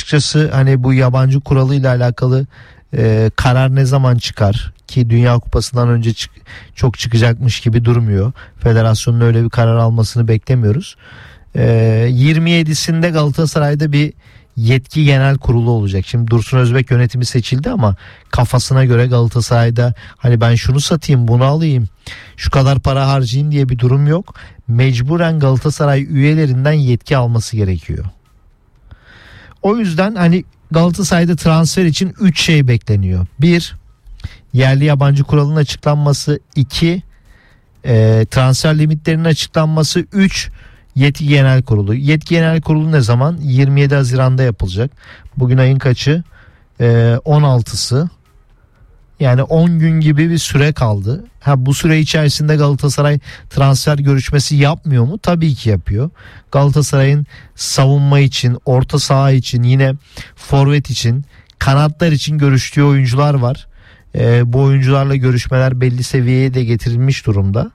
açıkçası hani bu yabancı kuralıyla alakalı karar ne zaman çıkar ki Dünya Kupası'ndan önce çok çıkacakmış gibi durmuyor. Federasyonun öyle bir karar almasını beklemiyoruz. 27'sinde Galatasaray'da bir yetki genel kurulu olacak. Şimdi Dursun Özbek yönetimi seçildi ama kafasına göre Galatasaray'da hani ben şunu satayım, bunu alayım, şu kadar para harcayayım diye bir durum yok. Mecburen Galatasaray üyelerinden yetki alması gerekiyor. O yüzden hani Galatasaray'da transfer için 3 şey bekleniyor. 1. Yerli yabancı kuralının açıklanması. 2. Transfer limitlerinin açıklanması. 3. Yetki genel kurulu. Yetki genel kurulu ne zaman? 27 Haziran'da yapılacak. Bugün ayın kaçı? 16'sı. Yani 10 gün gibi bir süre kaldı. Bu süre içerisinde Galatasaray transfer görüşmesi yapmıyor mu? Tabii ki yapıyor. Galatasaray'ın savunma için, orta saha için, yine forvet için, kanatlar için görüştüğü oyuncular var. Bu oyuncularla görüşmeler belli seviyeye de getirilmiş durumda.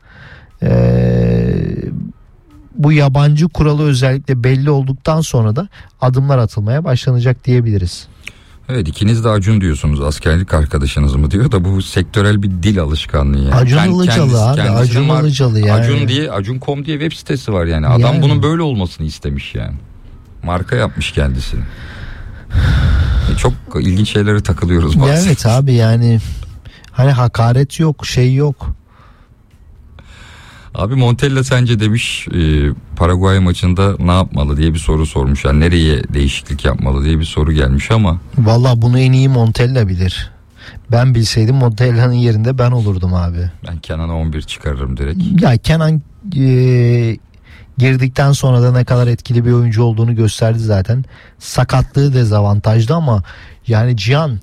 Bu yabancı kuralı özellikle belli olduktan sonra da adımlar atılmaya başlanacak diyebiliriz. Evet, ikiniz de Acun diyorsunuz, askerlik arkadaşınız mı diyor da bu sektörel bir dil alışkanlığı yani. Acun Ilıcalı abi, Acun Ilıcalı yani. Acun diye, Acun.com diye web sitesi var yani. Adam bunun böyle olmasını istemiş yani. Marka yapmış kendisi. Çok ilginç şeylere takılıyoruz bazen. Evet abi, yani hani hakaret yok, şey yok. Abi Montella sence demiş Paraguay maçında ne yapmalı diye bir soru sormuş. Yani nereye değişiklik yapmalı diye bir soru gelmiş ama. Vallahi bunu en iyi Montella bilir. Ben bilseydim Montella'nın yerinde ben olurdum abi. Ben Kenan'a 11 çıkarırım direkt. Ya Kenan girdikten sonra da ne kadar etkili bir oyuncu olduğunu gösterdi zaten. Sakatlığı dezavantajlı ama yani Cihan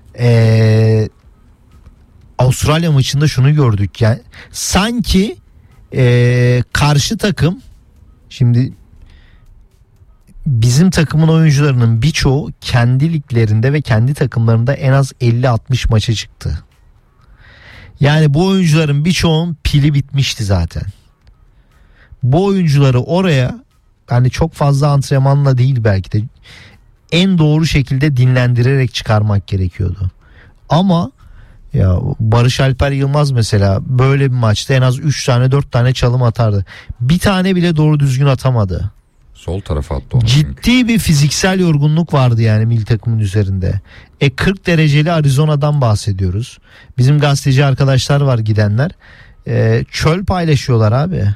Avustralya maçında şunu gördük yani sanki karşı takım, şimdi bizim takımın oyuncularının birçoğu kendi liglerinde ve kendi takımlarında en az 50-60 maça çıktı. Yani bu oyuncuların birçoğunun pili bitmişti zaten. Bu oyuncuları oraya hani çok fazla antrenmanla değil, belki de en doğru şekilde dinlendirerek çıkarmak gerekiyordu. Ama ya Barış Alper Yılmaz mesela böyle bir maçta en az 3 tane 4 tane çalım atardı. Bir tane bile doğru düzgün atamadı. Sol tarafa attı onu. Ciddi bir fiziksel yorgunluk vardı yani milli takımın üzerinde. 40 dereceli Arizona'dan bahsediyoruz. Bizim gazeteci arkadaşlar var, gidenler. Çöl paylaşıyorlar abi.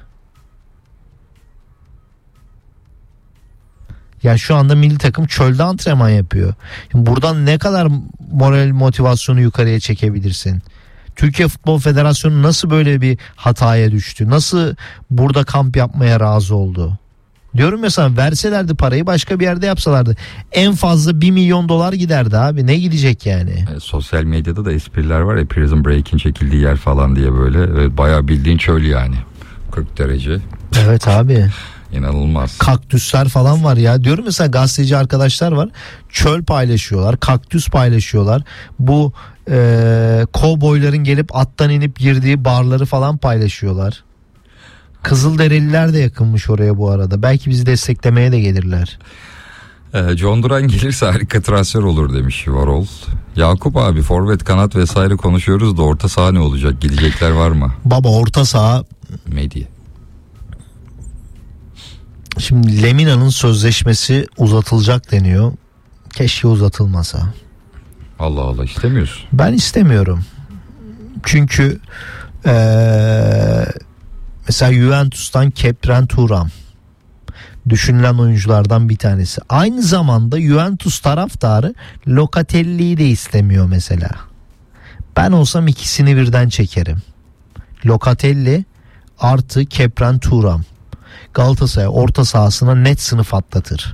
Ya şu anda milli takım çölde antrenman yapıyor. Şimdi buradan ne kadar moral motivasyonu yukarıya çekebilirsin? Türkiye Futbol Federasyonu nasıl böyle bir hataya düştü? Nasıl burada kamp yapmaya razı oldu? Diyorum ya sana, verselerdi parayı başka bir yerde yapsalardı. En fazla $1 milyon giderdi abi. Ne gidecek yani? Sosyal medyada da espriler var ya, Prison Break'in çekildiği yer falan diye böyle. Bayağı bildiğin çöl yani. 40 derece. Evet abi. İnanılmaz. Kaktüsler falan var ya. Diyorum mesela, gazeteci arkadaşlar var. Çöl paylaşıyorlar. Kaktüs paylaşıyorlar. Bu kovboyların gelip attan inip girdiği barları falan paylaşıyorlar. Kızılderililer de yakınmış oraya bu arada. Belki bizi desteklemeye de gelirler. John Duran gelirse harika transfer olur demiş Varol. Yakup abi, forvet, kanat vesaire konuşuyoruz da orta saha ne olacak? Gidecekler var mı? Baba orta saha. Medya. Şimdi Lemina'nın sözleşmesi uzatılacak deniyor. Keşke uzatılmasa. Allah Allah, istemiyorsun. Ben istemiyorum. Çünkü mesela Juventus'tan Kepren Thuram düşünülen oyunculardan bir tanesi. Aynı zamanda Juventus taraftarı Locatelli'yi de istemiyor mesela. Ben olsam ikisini birden çekerim. Locatelli artı Kepren Thuram Galatasaray orta sahasına net sınıf atlatır.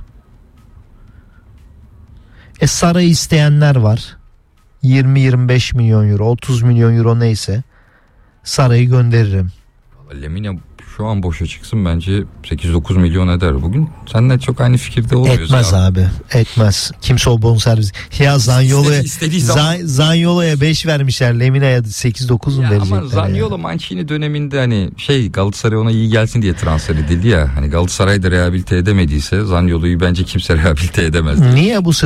Saray'ı isteyenler var. 20-25 milyon euro, 30 milyon euro neyse Saray'ı gönderirim. Lemina şu an boşa çıksın bence 8-9 milyon eder bugün. Seninle çok aynı fikirde olmuyoruz. Etmez ya. Abi. Etmez. Kimse o bonservis. Ya Zaniolo'ya 5 vermişler. Lemina'ya 8-9 mu verecekler? Ama Zaniolo Mancini döneminde hani Galatasaray ona iyi gelsin diye transfer edildi ya. Hani Galatasaray da rehabilite edemediyse Zaniolo'yu bence kimse rehabilite edemez. Niye bu